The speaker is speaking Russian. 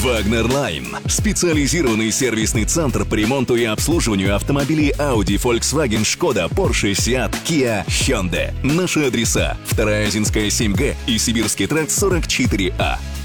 Wagner Line – специализированный сервисный центр по ремонту и обслуживанию автомобилей Audi, Volkswagen, Skoda, Porsche, Seat, Kia, Hyundai. Наши адреса: 2-я Азинская 7Г и Сибирский тракт 44А.